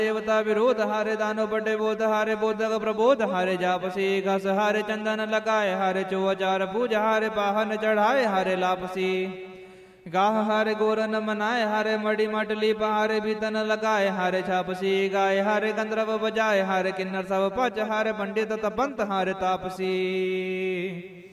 देवता विरोध हारे, दानो बड़े बोध हारे, बोधक प्रबोध हारे, जापसी घस हारे, चंदन लगाए हारे, चौचार पूज हारे, पाहन चढ़ाए हारे लापसी। गाह हारे गोरन मनाए हारे, मड़ी मटली पहारे, भीतन लगाए हारे, छापसी गाय हारे, गंधर्व बजाए हारे, किन्नर सब पच हारे, पंडित तपंत हारे तापसी।